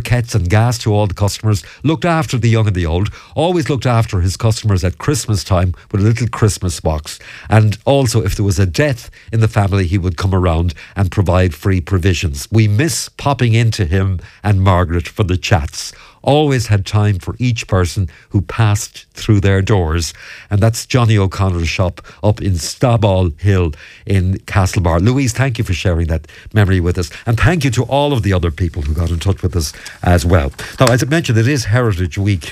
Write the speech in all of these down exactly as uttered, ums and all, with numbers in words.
briquettes and gas to all the customers, looked after the young and the old, always looked after his customers at Christmas time with a little Christmas box. And also, if there was a death in the family, he would come around and provide free provisions. We miss popping into him and Margaret for the chats. Always had time for each person who passed through their doors. And that's Johnny O'Connor's shop up in Staball Hill in Castlebar. Louise, thank you for sharing that memory with us. And thank you to all of the other people who got in touch with us as well. Now, as I mentioned, it is Heritage Week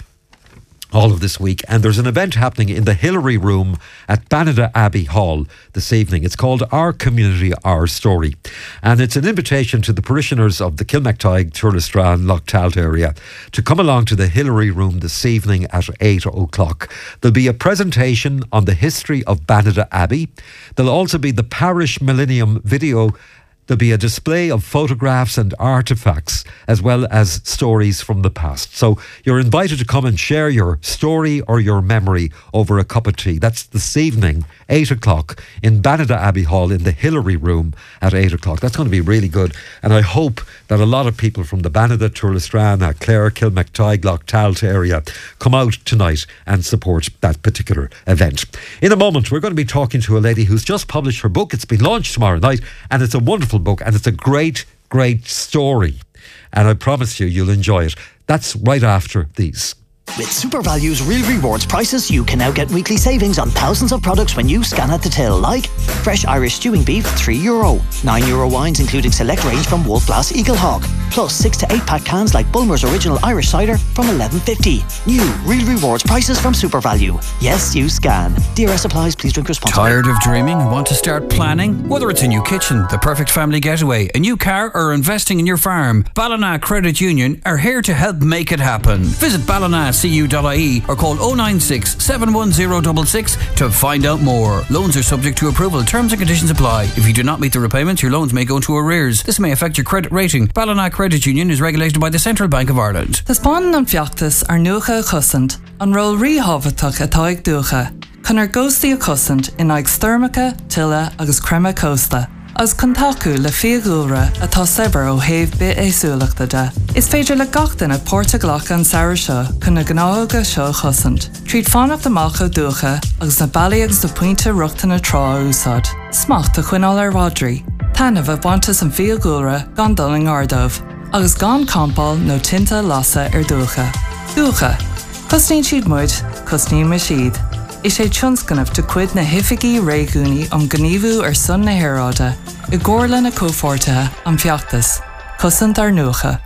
all of this week, and there's an event happening in the Hillary Room at Banada Abbey Hall this evening. It's called Our Community, Our Story, and it's an invitation to the parishioners of the Kilmactide, Turlestrane, Lochtalt area to come along to the Hillary Room this evening at eight o'clock. There'll be a presentation on the history of Banada Abbey. There'll also be the Parish Millennium video. There'll be a display of photographs and artefacts, as well as stories from the past. So you're invited to come and share your story or your memory over a cup of tea. That's this evening, eight o'clock, in Banada Abbey Hall in the Hillary Room at eight o'clock. That's going to be really good. And I hope that a lot of people from the Banada, Turlestrane, Clare, Kilmactide, Lochtalt area come out tonight and support that particular event. In a moment, we're going to be talking to a lady who's just published her book. It's been launched tomorrow night, and it's a wonderful book, and it's a great, great story. And I promise you, you'll enjoy it. That's right after these. With SuperValue's Real Rewards prices, you can now get weekly savings on thousands of products when you scan at the till, like fresh Irish stewing beef, three euro, nine euro wines including select range from Wolf Blass Eaglehawk, plus six to eight pack cans like Bulmer's Original Irish Cider from eleven fifty. New Real Rewards prices from SuperValue. Yes, you scan. D R S applies. Please drink responsibly. Tired of dreaming and want to start planning? Whether it's a new kitchen, the perfect family getaway, a new car, or investing in your farm, Ballina Credit Union are here to help make it happen. Visit Ballina C U dot I E or call oh nine six, seven one zero six six to find out more. Loans are subject to approval. Terms and conditions apply. If you do not meet the repayments, your loans may go into arrears. This may affect your credit rating. Ballina Credit Union is regulated by the Central Bank of Ireland. Tá spáin an fiachtas ar nuacha a chusant, an ról ríhabhatach atá ag dúcha. Chun ar ghóstaí a chusant in ag styrmacha, tilla agus crema costa. As contacu le fiagúra atá sever ó héh bit éasúlachta de. Is féidir le gachtain a Portaglach an saoir seo chun na gnága seo chusant. Tríd fánach amach ó dúcha agus na bailí agus do puinte ruachta na trá úsad. Smacht a chuinál ar Rodri. Tanamh a bhaintas an fiagúra gan doling ardómh. Agus gan campáil nó tinta lasa ar dúcha. Dúcha. Cosnín siad muid, cosnín me siad. Is sé tionscanmh de cuid na hifigií réigúnaí am gníomhú ar son na hairáide, i gcomharla na cófortathe an fiachtas. Cosant ar nuacha.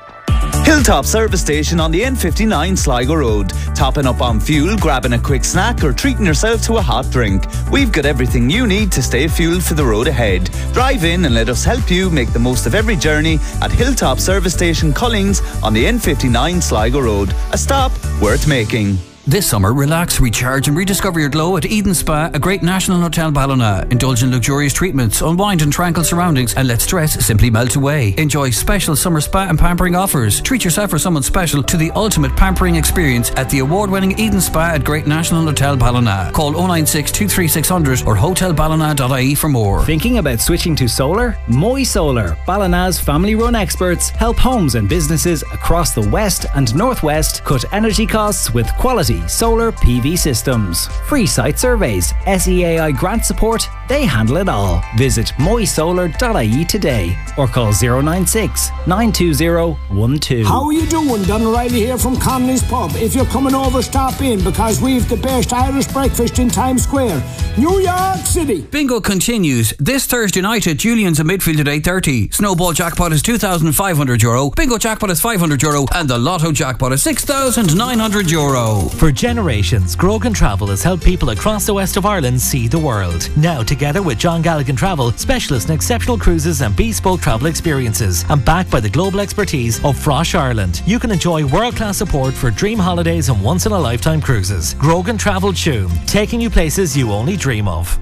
Hilltop Service Station on the N fifty-nine Sligo Road. Topping up on fuel, grabbing a quick snack or treating yourself to a hot drink. We've got everything you need to stay fueled for the road ahead. Drive in and let us help you make the most of every journey at Hilltop Service Station Cullings on the N fifty-nine Sligo Road. A stop worth making. This summer, relax, recharge and rediscover your glow at Eden Spa, a great national hotel Ballina. Indulge in luxurious treatments, unwind in tranquil surroundings and let stress simply melt away. Enjoy special summer spa and pampering offers. Treat yourself or someone special to the ultimate pampering experience at the award-winning Eden Spa at Great National Hotel Ballina. Call oh nine six, two three six hundred or hotel ballina dot I E for more. Thinking about switching to solar? Moy Solar, Ballina's family-run experts, help homes and businesses across the west and northwest cut energy costs with quality solar P V systems. Free site surveys, S E A I grant support, they handle it all. Visit moy solar dot I E today or call oh nine six, nine two zero one two. How are you doing? Don O'Reilly here from Connolly's Pub. If you're coming over, stop in because we've the best Irish breakfast in Times Square, New York City. Bingo continues this Thursday night at Julian's in Midfield at eight thirty. Snowball jackpot is two thousand five hundred euro, bingo jackpot is five hundred euro and the lotto jackpot is six thousand nine hundred euro. For generations, Grogan Travel has helped people across the west of Ireland see the world. Now, together with John Galligan Travel, specialist in exceptional cruises and bespoke travel experiences, and backed by the global expertise of Frosh Ireland, you can enjoy world-class support for dream holidays and once-in-a-lifetime cruises. Grogan Travel Tuam, taking you places you only dream of.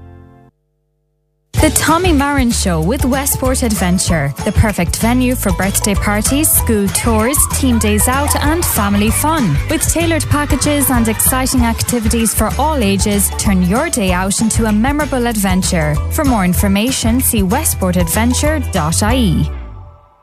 The Tommy Marin Show with Westport Adventure, the perfect venue for birthday parties, school tours, team days out and family fun. With tailored packages and exciting activities for all ages, turn your day out into a memorable adventure. For more information, see westport adventure dot I E.